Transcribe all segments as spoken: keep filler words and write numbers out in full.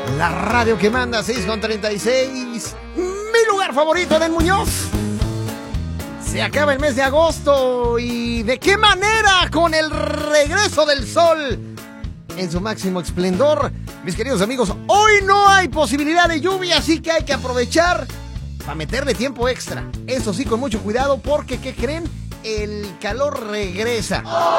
La radio que manda, seis con treinta y seis. Mi lugar favorito del Muñoz. Se acaba el mes de agosto y ¿de qué manera? Con el regreso del sol en su máximo esplendor. Mis queridos amigos, hoy no hay posibilidad de lluvia, así que hay que aprovechar para meterle tiempo extra. Eso sí, con mucho cuidado, porque ¿qué creen? El calor regresa.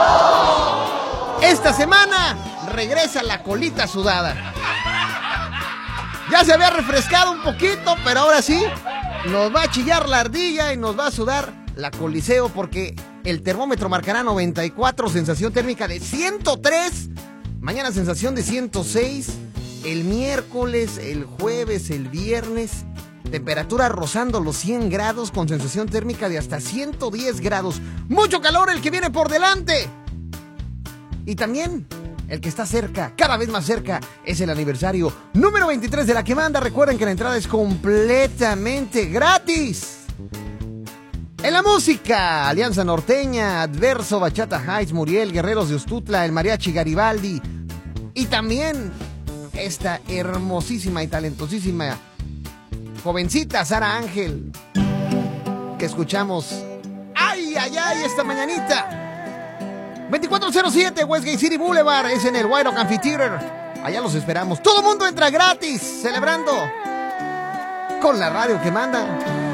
Esta semana regresa la colita sudada. Ya se había refrescado un poquito, pero ahora sí nos va a chillar la ardilla y nos va a sudar la coliseo, porque el termómetro marcará noventa y cuatro, sensación térmica de ciento tres. Mañana sensación de ciento seis. El miércoles, el jueves, el viernes, temperatura rozando los cien grados con sensación térmica de hasta ciento diez grados. Mucho calor el que viene por delante. Y también el que está cerca, cada vez más cerca, es el aniversario número veintitrés de La Que Manda. Recuerden que la entrada es completamente gratis. En la música, Alianza Norteña, Adverso, Bachata Heights, Muriel, Guerreros de Ustutla, el Mariachi Garibaldi. Y también esta hermosísima y talentosísima jovencita Sara Ángel, que escuchamos ay, ay, ay, esta mañanita. veinticuatro cero siete Westgate City Boulevard, es en el White Oak Amphitheater. Allá los esperamos. Todo mundo entra gratis, celebrando con la radio que manda.